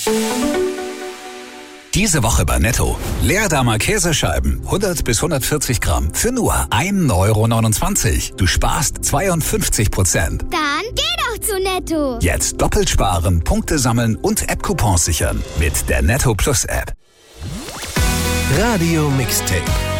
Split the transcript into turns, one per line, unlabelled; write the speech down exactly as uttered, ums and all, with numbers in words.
Diese Woche bei Netto. Leerdamer Käsescheiben, hundert bis hundertvierzig Gramm, für nur ein Euro neunundzwanzig. Du sparst zweiundfünfzig Prozent.
Dann geh doch zu Netto.
Jetzt doppelt sparen, Punkte sammeln und App-Coupons sichern. Mit der Netto Plus App.
Radio Mixtape.